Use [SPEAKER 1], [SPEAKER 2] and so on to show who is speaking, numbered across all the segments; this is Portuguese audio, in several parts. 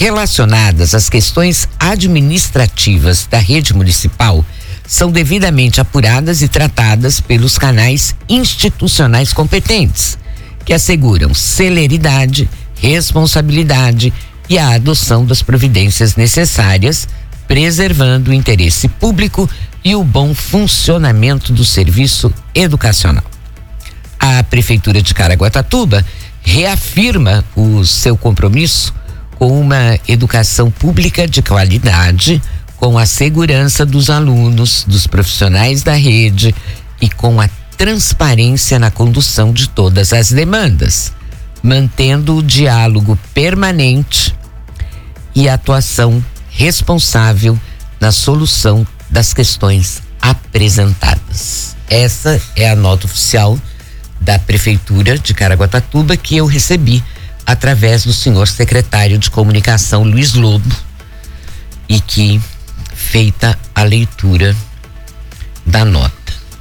[SPEAKER 1] relacionadas às questões administrativas da rede municipal são devidamente apuradas e tratadas pelos canais institucionais competentes, que asseguram celeridade, responsabilidade e a adoção das providências necessárias, preservando o interesse público e o bom funcionamento do serviço educacional. A Prefeitura de Caraguatatuba reafirma o seu compromisso com uma educação pública de qualidade, com a segurança dos alunos, dos profissionais da rede e com a transparência na condução de todas as demandas, mantendo o diálogo permanente e a atuação responsável na solução das questões apresentadas. Essa é a nota oficial da Prefeitura de Caraguatatuba que eu recebi através do senhor secretário de Comunicação, Luiz Lobo, e que feita a leitura da nota.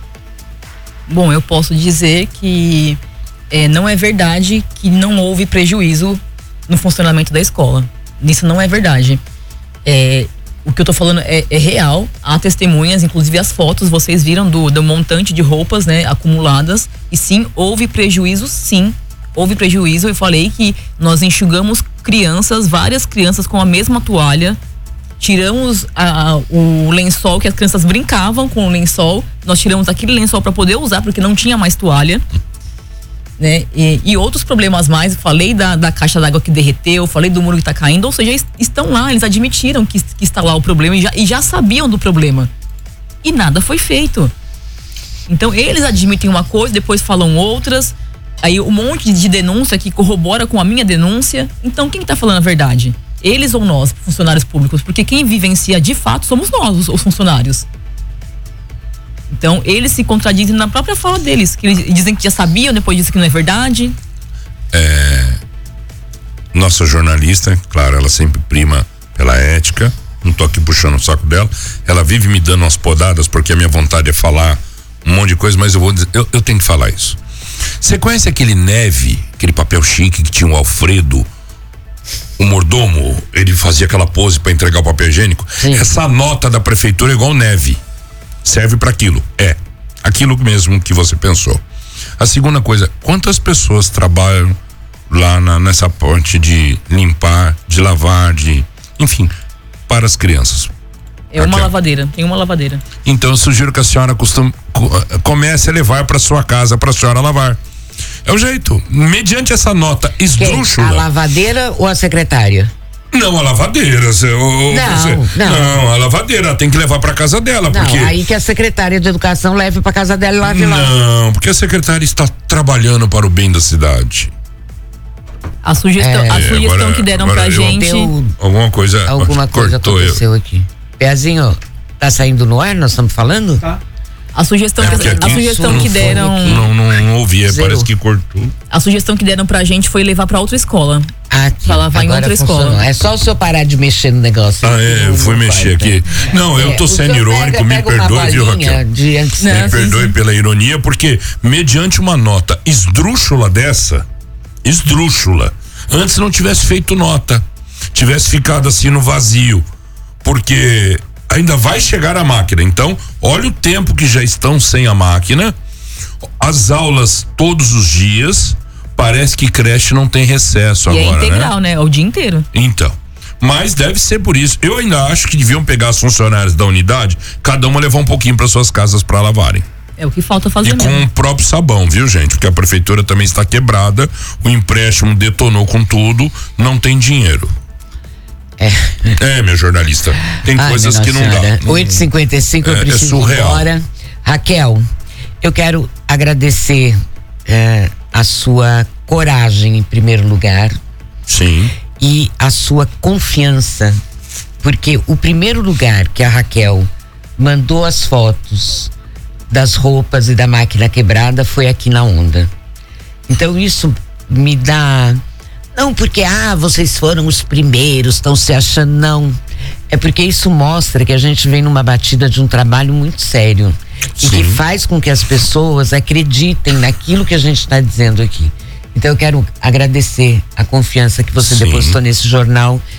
[SPEAKER 2] Bom, eu posso dizer que não é verdade que não houve prejuízo no funcionamento da escola. Isso não é verdade. O que eu tô falando é real. Há testemunhas, inclusive as fotos, vocês viram do montante de roupas, né, acumuladas. E sim, houve prejuízo, sim. Houve prejuízo. Eu falei que nós enxugamos várias crianças com a mesma toalha. Tiramos o lençol, que as crianças brincavam com o lençol. Nós tiramos aquele lençol para poder usar, porque não tinha mais toalha, né? E outros problemas mais. Falei da caixa d'água que derreteu, falei do muro que tá caindo. Ou seja, estão lá, eles admitiram que está lá o problema e já sabiam do problema. E nada foi feito. Então, eles admitem uma coisa, depois falam outras. Aí um monte de denúncia que corrobora com a minha denúncia. Então, quem tá falando a verdade? Eles ou nós, funcionários públicos? Porque quem vivencia de fato somos nós, os funcionários. Então, eles se contradizem na própria fala deles, que eles dizem que já sabiam, depois dizem que não é verdade.
[SPEAKER 3] Nossa jornalista, claro, ela sempre prima pela ética, não tô aqui puxando o saco dela, ela vive me dando umas podadas, porque a minha vontade é falar um monte de coisa, mas eu vou dizer, eu tenho que falar isso. Você conhece aquele Neve, aquele papel chique que tinha o Alfredo, o mordomo, ele fazia aquela pose para entregar o papel higiênico? Sim. Essa nota da prefeitura é igual Neve, serve para aquilo, aquilo mesmo que você pensou. A segunda coisa, quantas pessoas trabalham lá nessa parte de limpar, de lavar, enfim, para as crianças?
[SPEAKER 2] Uma lavadeira, tem uma lavadeira.
[SPEAKER 3] Então eu sugiro que a senhora comece a levar para sua casa para a senhora lavar. É o jeito, mediante essa nota esdrúxula.
[SPEAKER 1] A lavadeira ou a secretária?
[SPEAKER 3] Não, a lavadeira. Não, a lavadeira tem que levar para casa dela.
[SPEAKER 1] Não,
[SPEAKER 3] porque
[SPEAKER 1] aí que a secretária de Educação leve para casa dela e lave lá.
[SPEAKER 3] Não, porque a secretária está trabalhando para o bem da cidade.
[SPEAKER 2] A sugestão agora, que deram pra gente.
[SPEAKER 3] Alguma coisa
[SPEAKER 1] aconteceu aqui. Pezinho, tá saindo no ar? Nós estamos falando?
[SPEAKER 2] Tá. A sugestão que deram.
[SPEAKER 3] Não ouvi, parece que cortou.
[SPEAKER 2] A sugestão que deram pra gente foi levar pra outra escola.
[SPEAKER 1] Aqui,
[SPEAKER 2] pra lavar em outra escola.
[SPEAKER 1] É só o senhor parar de mexer no negócio.
[SPEAKER 3] Eu fui mexer aqui. Não, eu tô sendo irônico, me perdoe, viu, Raquel? Me perdoe pela ironia, porque mediante uma nota esdrúxula dessa, antes não tivesse feito nota, tivesse ficado assim no vazio, porque ainda vai chegar a máquina. Então, olha o tempo que já estão sem a máquina, as aulas todos os dias, parece que creche não tem recesso agora,
[SPEAKER 2] é integral, né? O dia inteiro.
[SPEAKER 3] Então, mas deve ser por isso. Eu ainda acho que deviam pegar os funcionários da unidade, cada uma levar um pouquinho para suas casas para lavarem.
[SPEAKER 2] É o que falta fazer
[SPEAKER 3] e
[SPEAKER 2] mesmo.
[SPEAKER 3] Com o próprio sabão, viu, gente? Porque a prefeitura também está quebrada, o empréstimo detonou com tudo, não tem dinheiro. Meu jornalista, tem coisas que não dá.
[SPEAKER 1] 8h55, eu preciso
[SPEAKER 3] surreal.
[SPEAKER 1] ir embora. Raquel, eu quero agradecer a sua coragem em primeiro lugar.
[SPEAKER 3] Sim.
[SPEAKER 1] E a sua confiança, porque o primeiro lugar que a Raquel mandou as fotos das roupas e da máquina quebrada foi aqui na Onda. Então isso me dá... Não porque, vocês foram os primeiros, estão se achando, não. É porque isso mostra que a gente vem numa batida de um trabalho muito sério. Sim. E que faz com que as pessoas acreditem naquilo que a gente está dizendo aqui. Então eu quero agradecer a confiança que você depositou nesse jornal.